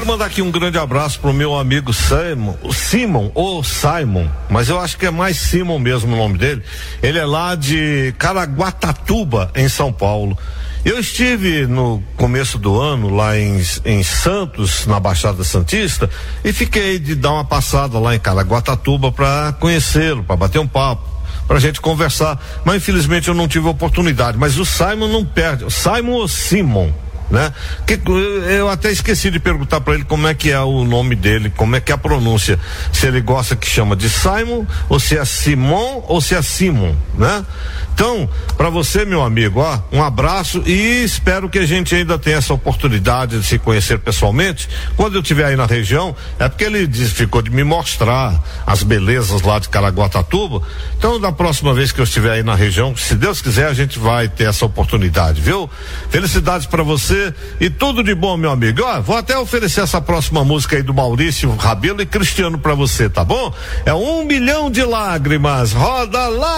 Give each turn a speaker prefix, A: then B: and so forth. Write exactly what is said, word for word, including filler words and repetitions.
A: mandar aqui um grande abraço pro meu amigo Simon, o Simon ou Simon, mas eu acho que é mais Simon mesmo o nome dele. Ele é lá de Caraguatatuba, em São Paulo. Eu estive no começo do ano lá em, em Santos, na Baixada Santista, e fiquei de dar uma passada lá em Caraguatatuba para conhecê-lo, para bater um papo, pra gente conversar, mas infelizmente eu não tive oportunidade. Mas o Simon não perde, o Simon ou Simon, né? Que, eu até esqueci de perguntar para ele como é que é o nome dele, como é que é a pronúncia, se ele gosta que chama de Simon, ou se é Simon, ou se é Simon, né? Então, para você, meu amigo, ó, um abraço e espero que a gente ainda tenha essa oportunidade de se conhecer pessoalmente. Quando eu estiver aí na região, é porque ele diz, ficou de me mostrar as belezas lá de Caraguatatuba. Então, da próxima vez que eu estiver aí na região, se Deus quiser, a gente vai ter essa oportunidade, viu? Felicidades para você e tudo de bom, meu amigo. Ó, vou até oferecer essa próxima música aí do Maurício Rabelo e Cristiano para você, tá bom? É Um Milhão de Lágrimas. Roda lá!